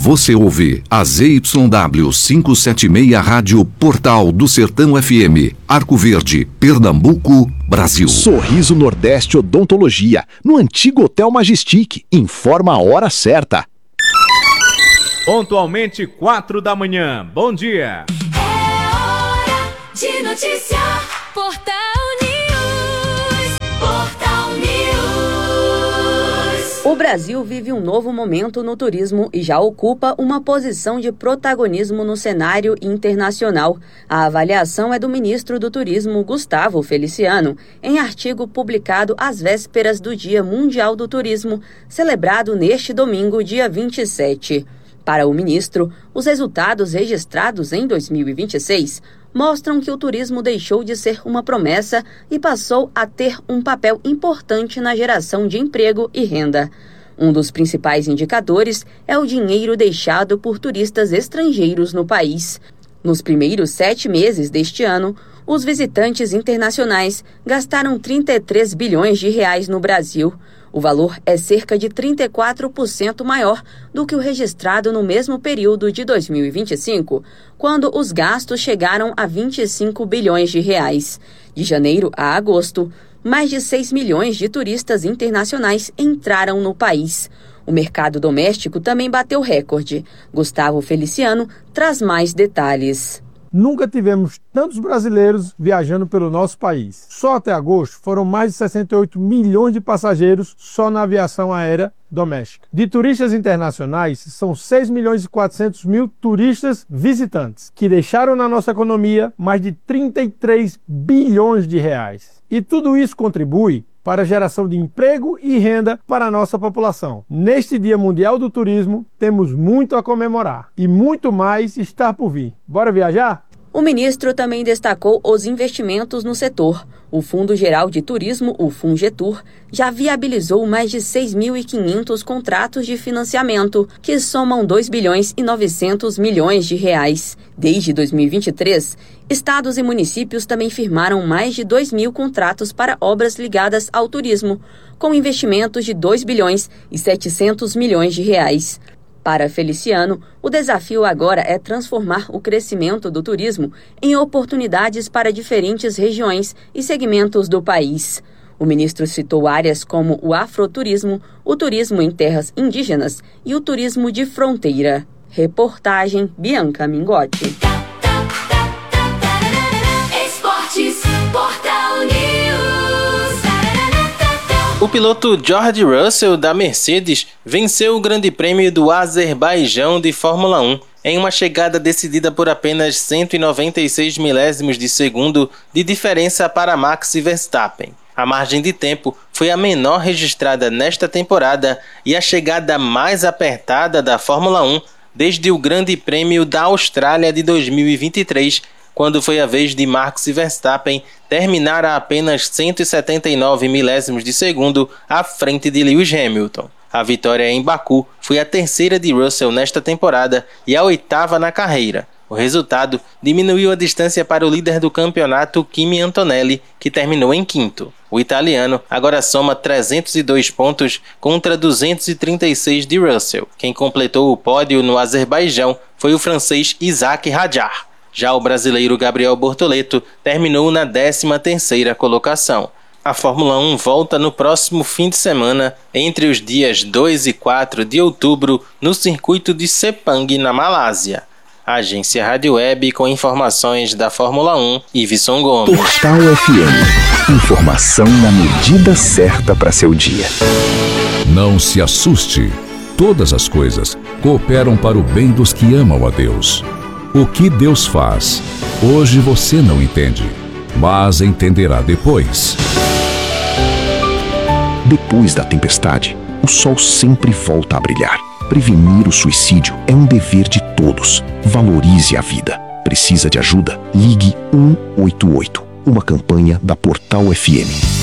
Você ouve a ZYW 576 Rádio Portal do Sertão FM, Arco Verde, Pernambuco, Brasil. Sorriso Nordeste Odontologia, no antigo Hotel Majestic. Informa a hora certa. Pontualmente 4 da manhã. Bom dia. É hora de notícia. Portal News. Portal News. O Brasil vive um novo momento no turismo e já ocupa uma posição de protagonismo no cenário internacional. A avaliação é do ministro do Turismo, Gustavo Feliciano, em artigo publicado às vésperas do Dia Mundial do Turismo, celebrado neste domingo, dia 27. Para o ministro, os resultados registrados em 2026 mostram que o turismo deixou de ser uma promessa e passou a ter um papel importante na geração de emprego e renda. Um dos principais indicadores é o dinheiro deixado por turistas estrangeiros no país. Nos primeiros 7 meses deste ano, os visitantes internacionais gastaram 33 bilhões de reais no Brasil. O valor é cerca de 34% maior do que o registrado no mesmo período de 2025, quando os gastos chegaram a 25 bilhões de reais. De janeiro a agosto, mais de 6 milhões de turistas internacionais entraram no país. O mercado doméstico também bateu recorde. Gustavo Feliciano traz mais detalhes. Nunca tivemos tantos brasileiros viajando pelo nosso país. Só até agosto foram mais de 68 milhões de passageiros só na aviação aérea doméstica. De turistas internacionais, são 6 milhões e 400 mil turistas visitantes, que deixaram na nossa economia mais de 33 bilhões de reais. E tudo isso contribui para a geração de emprego e renda para a nossa população. Neste Dia Mundial do Turismo, temos muito a comemorar e muito mais está por vir. Bora viajar? O ministro também destacou os investimentos no setor. O Fundo Geral de Turismo, o Fungetur, já viabilizou mais de 6.500 contratos de financiamento, que somam 2 bilhões e 900 milhões de reais. Desde 2023, estados e municípios também firmaram mais de 2.000 contratos para obras ligadas ao turismo, com investimentos de 2 bilhões e 700 milhões de reais. Para Feliciano, o desafio agora é transformar o crescimento do turismo em oportunidades para diferentes regiões e segmentos do país. O ministro citou áreas como o afroturismo, o turismo em terras indígenas e o turismo de fronteira. Reportagem Bianca Mingotti. Esportes, Portal News. O piloto George Russell da Mercedes venceu o Grande Prêmio do Azerbaijão de Fórmula 1 em uma chegada decidida por apenas 196 milésimos de segundo de diferença para Max Verstappen. A margem de tempo foi a menor registrada nesta temporada e a chegada mais apertada da Fórmula 1 desde o Grande Prêmio da Austrália de 2023, quando foi a vez de Max Verstappen terminar a apenas 179 milésimos de segundo à frente de Lewis Hamilton. A vitória em Baku foi a terceira de Russell nesta temporada e a 8ª na carreira. O resultado diminuiu a distância para o líder do campeonato, Kimi Antonelli, que terminou em 5º. O italiano agora soma 302 pontos contra 236 de Russell. Quem completou o pódio no Azerbaijão foi o francês Isaac Hadjar. Já o brasileiro Gabriel Bortoleto terminou na 13ª colocação. A Fórmula 1 volta no próximo fim de semana, entre os dias 2 e 4 de outubro, no circuito de Sepang, na Malásia. Agência Rádio Web com informações da Fórmula 1, Iveson Gomes. Portal FM. Informação na medida certa para seu dia. Não se assuste. Todas as coisas cooperam para o bem dos que amam a Deus. O que Deus faz, hoje você não entende, mas entenderá depois. Depois da tempestade, o sol sempre volta a brilhar. Prevenir o suicídio é um dever de todos. Valorize a vida. Precisa de ajuda? Ligue 188. Uma campanha da Portal FM.